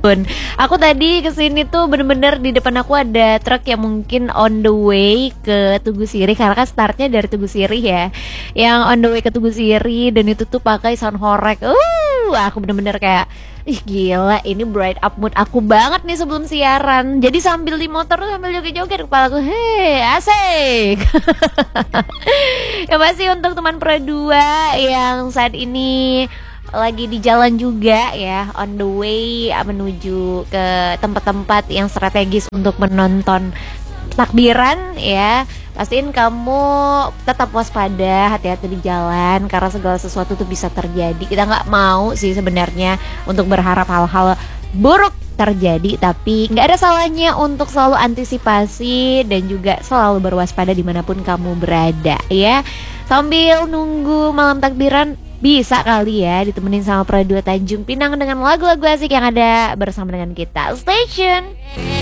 Aku tadi kesini tuh bener-bener di depan aku ada truk yang mungkin on the way ke Tugu Sirih, karena kan startnya dari Tugu Sirih ya, yang on the way ke Tugu Sirih, dan itu tuh pakai sound horeg. Aku bener-bener kayak, ih gila, ini bright up mood aku banget nih sebelum siaran. Jadi sambil di motor tuh sambil joget-joget kepalaku, hei asik. Ya pasti untuk teman Pro 2 yang saat ini lagi di jalan juga ya, on the way menuju ke tempat-tempat yang strategis untuk menonton takbiran ya, pastiin kamu tetap waspada, hati-hati di jalan karena segala sesuatu tuh bisa terjadi. Kita nggak mau sih sebenarnya untuk berharap hal-hal buruk terjadi, tapi nggak ada salahnya untuk selalu antisipasi dan juga selalu berwaspada dimanapun kamu berada ya. Sambil nunggu malam takbiran, bisa kali ya ditemenin sama Pro 2 Tanjung Pinang dengan lagu-lagu asik yang ada bersama dengan kita. Stay tune.